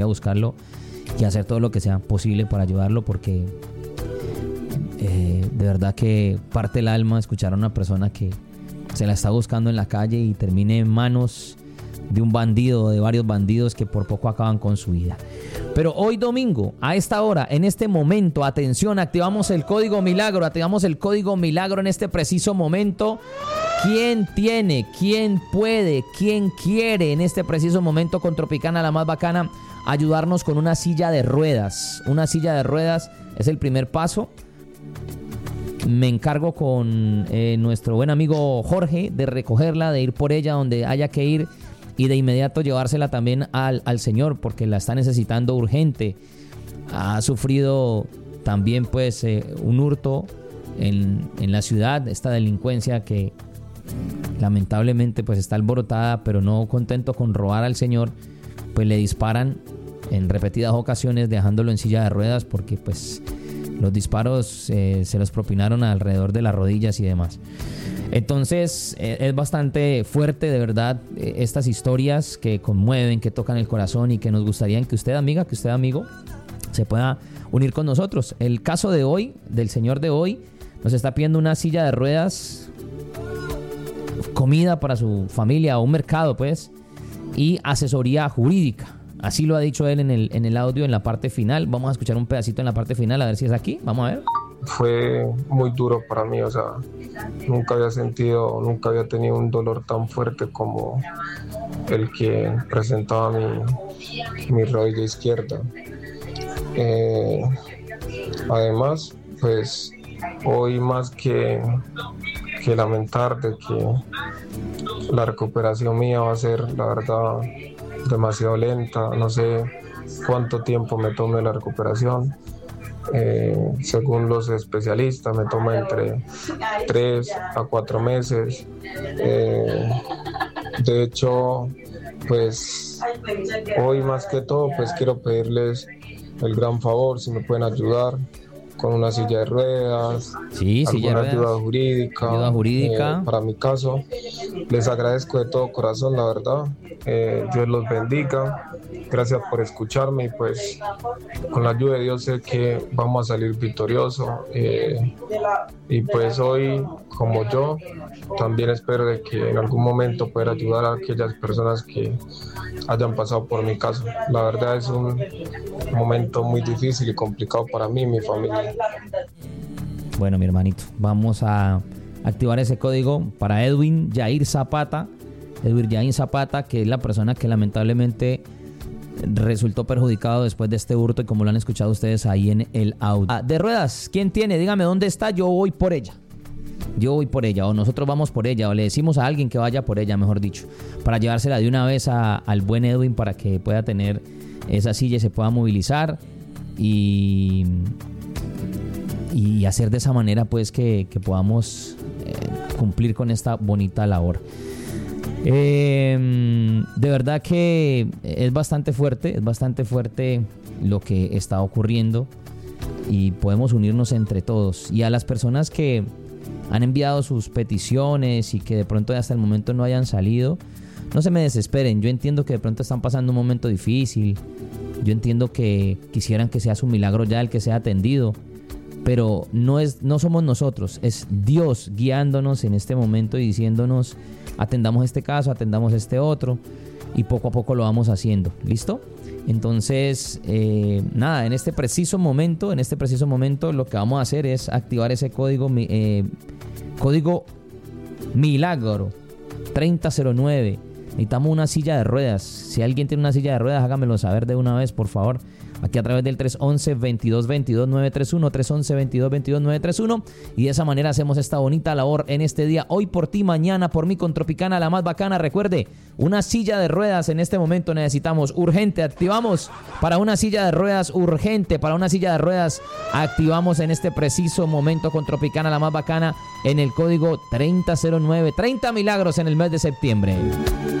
a buscarlo y hacer todo lo que sea posible para ayudarlo, porque de verdad que parte el alma escuchar a una persona que se la está buscando en la calle y termine en manos de un bandido o de varios bandidos que por poco acaban con su vida. Pero hoy domingo, a esta hora, en este momento, atención, activamos el código milagro, en este preciso momento. ¿Quién tiene, quién puede, quién quiere en este preciso momento con Tropicana la más bacana ayudarnos con una silla de ruedas? Una silla de ruedas es el primer paso. Me encargo con nuestro buen amigo Jorge de recogerla, de ir por ella donde haya que ir y de inmediato llevársela también al señor, porque la está necesitando urgente. Ha sufrido también pues un hurto en la ciudad, esta delincuencia que lamentablemente pues está alborotada, pero no contento con robar al señor, pues le disparan en repetidas ocasiones dejándolo en silla de ruedas, porque pues los disparos se los propinaron alrededor de las rodillas y demás. Entonces es bastante fuerte de verdad estas historias que conmueven, que tocan el corazón y que nos gustaría que usted, amiga, que usted, amigo, se pueda unir con nosotros. El caso de hoy, del señor de hoy, nos está pidiendo una silla de ruedas, comida para su familia o un mercado pues, y asesoría jurídica. Así lo ha dicho él en el audio, en la parte final. Vamos a escuchar un pedacito en la parte final, a ver si es aquí. Vamos a ver. Fue muy duro para mí, o sea, nunca había tenido un dolor tan fuerte como el que presentaba mi rodilla izquierda. Además, pues hoy más que lamentar de que la recuperación mía va a ser, la verdad, demasiado lenta. No sé cuánto tiempo me tome la recuperación. Según los especialistas me toma entre 3 a 4 meses. De hecho, pues hoy más que todo pues quiero pedirles el gran favor si me pueden ayudar con una silla de ruedas, alguna ayuda jurídica para mi caso. Les agradezco de todo corazón, la verdad. Dios los bendiga. Gracias por escucharme y pues con la ayuda de Dios sé que vamos a salir victoriosos. Y pues hoy, como yo, también espero de que en algún momento pueda ayudar a aquellas personas que hayan pasado por mi caso. La verdad es un momento muy difícil y complicado para mí y mi familia. Bueno, mi hermanito, vamos a activar ese código para Edwin Yair Zapata, que es la persona que lamentablemente resultó perjudicado después de este hurto, y como lo han escuchado ustedes ahí en el audio. De ruedas, ¿quién tiene? Dígame dónde está, yo voy por ella, o nosotros vamos por ella, o le decimos a alguien que vaya por ella, mejor dicho, para llevársela de una vez al buen Edwin para que pueda tener esa silla y se pueda movilizar y hacer de esa manera pues que podamos cumplir con esta bonita labor. De verdad que es bastante fuerte lo que está ocurriendo, y podemos unirnos entre todos. Y a las personas que han enviado sus peticiones y que de pronto hasta el momento no hayan salido, no se me desesperen. Yo entiendo que de pronto están pasando un momento difícil, yo entiendo que quisieran que sea su milagro ya el que sea atendido, pero no somos nosotros, es Dios guiándonos en este momento y diciéndonos: atendamos este caso, atendamos este otro, y poco a poco lo vamos haciendo. ¿Listo? Entonces, nada, en este preciso momento lo que vamos a hacer es activar ese código milagro 3009. Necesitamos una silla de ruedas. Si alguien tiene una silla de ruedas, hágamelo saber de una vez, por favor. Aquí a través del 311-2222-931, 311-2222-931. Y de esa manera hacemos esta bonita labor en este día. Hoy por ti, mañana por mí, con Tropicana la más bacana. Recuerde, una silla de ruedas en este momento necesitamos urgente. Activamos para una silla de ruedas urgente. Para una silla de ruedas activamos en este preciso momento con Tropicana la más bacana en el código 3009. 30 milagros en el mes de septiembre.